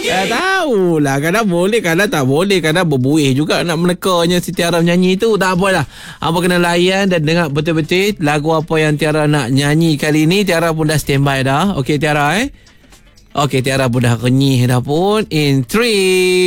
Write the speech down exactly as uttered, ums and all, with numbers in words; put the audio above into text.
Tak tahulah. Kadang boleh, kadang tak boleh. Kadang berbuih juga nak menekanya si Tiara menyanyi tu. Tak apalah. Apa kena layan dan dengar betul-betul lagu apa yang Tiara nak nyanyi kali ni. Tiara pun dah standby dah. Okey Tiara eh. Okey Tiara pun dah renyih dah pun. In three